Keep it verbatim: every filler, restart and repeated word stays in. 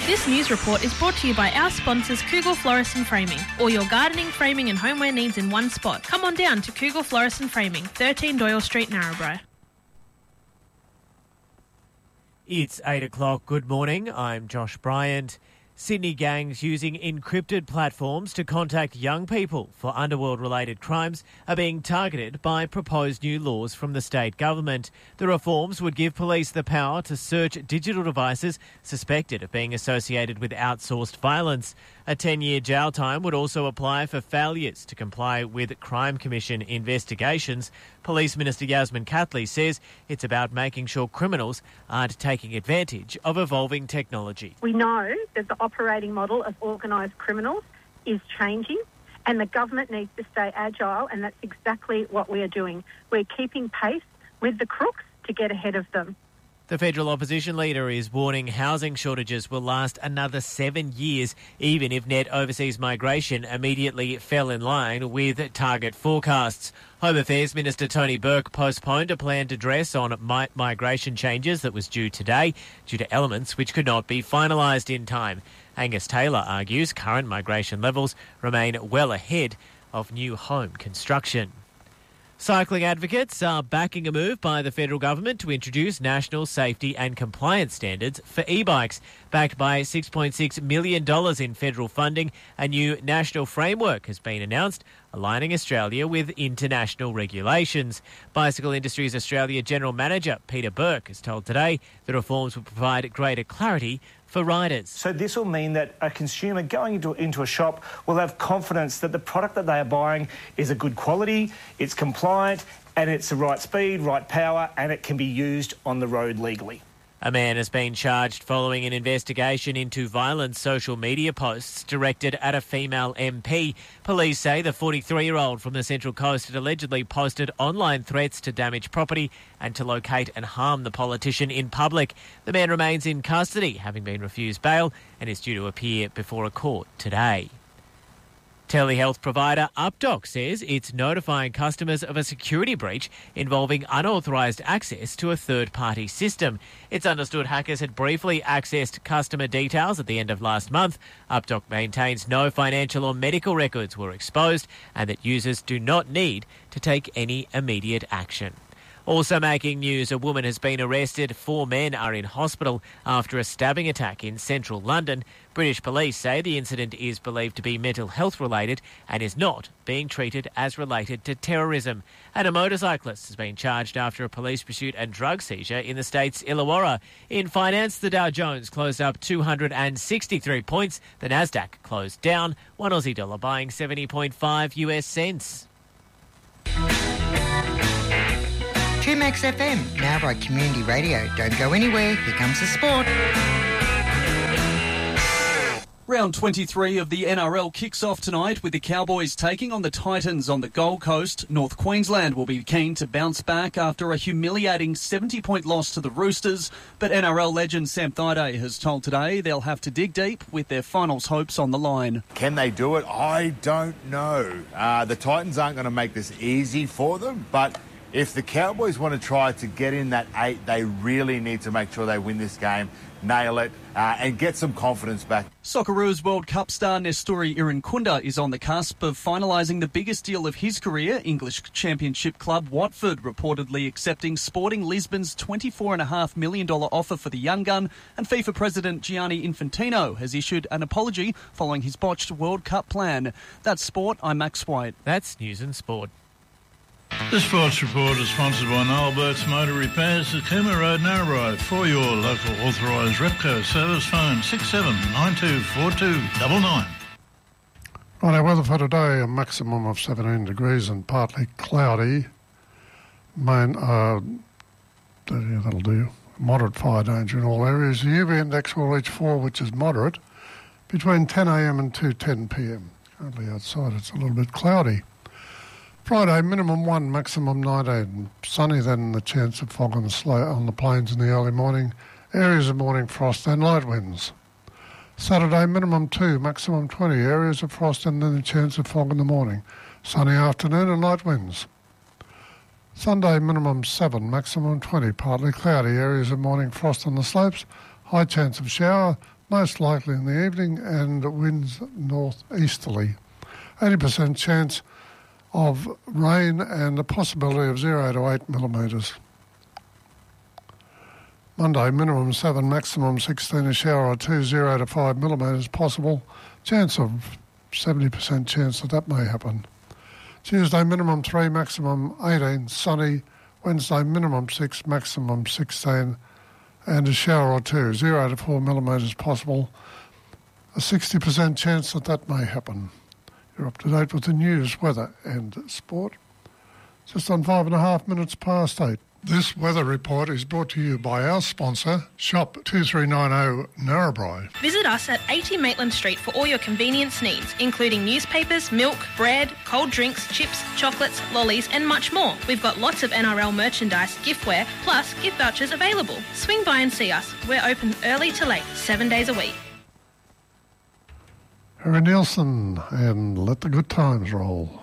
This news report is brought to you by our sponsors Kugel Florist and Framing. All your gardening, framing and homeware needs in one spot. Come on down to Kugel Florist and Framing, thirteen Doyle Street, Narrabri. It's eight o'clock. Good morning. I'm Josh Bryant. Sydney gangs using encrypted platforms to contact young people for underworld-related crimes are being targeted by proposed new laws from the state government. The reforms would give police the power to search digital devices suspected of being associated with outsourced violence. A ten-year jail time would also apply for failures to comply with Crime Commission investigations. Police Minister Yasmin Catley says it's about making sure criminals aren't taking advantage of evolving technology. We know that the operating model of organised criminals is changing and the government needs to stay agile, and that's exactly what we are doing. We're keeping pace with the crooks to get ahead of them. The federal opposition leader is warning housing shortages will last another seven years, even if net overseas migration immediately fell in line with target forecasts. Home Affairs Minister Tony Burke postponed a planned address on mi- migration changes that was due today due to elements which could not be finalised in time. Angus Taylor argues current migration levels remain well ahead of new home construction. Cycling advocates are backing a move by the federal government to introduce national safety and compliance standards for e-bikes. Backed by six point six million dollars in federal funding, a new national framework has been announced, aligning Australia with international regulations. Bicycle Industries Australia General Manager Peter Burke has told Today the reforms will provide greater clarity for riders. So this will mean that a consumer going into, into a shop will have confidence that the product that they are buying is a good quality, it's compliant, and it's the right speed, right power, and it can be used on the road legally. A man has been charged following an investigation into violent social media posts directed at a female M P. Police say the forty-three-year-old from the Central Coast had allegedly posted online threats to damage property and to locate and harm the politician in public. The man remains in custody, having been refused bail, and is due to appear before a court today. Telehealth provider UpDoc says it's notifying customers of a security breach involving unauthorised access to a third-party system. It's understood hackers had briefly accessed customer details at the end of last month. UpDoc maintains no financial or medical records were exposed and that users do not need to take any immediate action. Also making news, a woman has been arrested. Four men are in hospital after a stabbing attack in central London. British police say the incident is believed to be mental health related and is not being treated as related to terrorism. And a motorcyclist has been charged after a police pursuit and drug seizure in the state's Illawarra. In finance, the Dow Jones closed up two hundred sixty-three points. The Nasdaq closed down, one Aussie dollar buying seventy point five US cents. two Max F M, Narrabri Community Radio. Don't go anywhere, here comes the sport. Round twenty-three of the N R L kicks off tonight with the Cowboys taking on the Titans on the Gold Coast. North Queensland will be keen to bounce back after a humiliating seventy-point loss to the Roosters, but N R L legend Sam Thaiday has told Today they'll have to dig deep with their finals hopes on the line. Can they do it? I don't know. Uh, the Titans aren't going to make this easy for them, but if the Cowboys want to try to get in that eight, they really need to make sure they win this game, nail it, uh, and get some confidence back. Socceroos World Cup star Nestori Irankunda is on the cusp of finalising the biggest deal of his career. English Championship club Watford reportedly accepting Sporting Lisbon's twenty-four point five million dollars offer for the young gun, and FIFA President Gianni Infantino has issued an apology following his botched World Cup plan. That's sport. I'm Max White. That's news and sport. The Sports Report is sponsored by Noel Burt's Motor Repairs at Cooma Road, Narrabri. For your local authorised Repco service, phone six seven nine two four two nine nine. Right, our weather for today, a maximum of seventeen degrees and partly cloudy. Main, uh, yeah, that'll do. Moderate fire danger in all areas. The U V index will reach four, which is moderate, between ten a m and two ten p m. Currently outside it's a little bit cloudy. Friday, minimum one, maximum nineteen. Sunny, then the chance of fog on the, slow, on the plains in the early morning. Areas of morning frost and light winds. Saturday, minimum two, maximum twenty. Areas of frost and then the chance of fog in the morning. Sunny afternoon and light winds. Sunday, minimum seven, maximum twenty. Partly cloudy. Areas of morning frost on the slopes. High chance of shower. most likely in the evening, and winds north-easterly. eighty percent chance of rain and a possibility of zero to eight millimetres. Monday, minimum seven, maximum sixteen, a shower or two, zero to five millimetres possible. Chance of seventy percent chance that that may happen. Tuesday, minimum three, maximum eighteen, sunny. Wednesday, minimum six, maximum sixteen, and a shower or two, zero to four millimetres possible. A sixty percent chance that that may happen. You're up to date with the news, weather and sport. Just on five and a half minutes past eight. This weather report is brought to you by our sponsor, Shop two three nine zero Narrabri. Visit us at eighty Maitland Street for all your convenience needs, including newspapers, milk, bread, cold drinks, chips, chocolates, lollies and much more. We've got lots of N R L merchandise, giftware, plus gift vouchers available. Swing by and see us. We're open early to late, seven days a week. Harry Nielsen, and let the good times roll.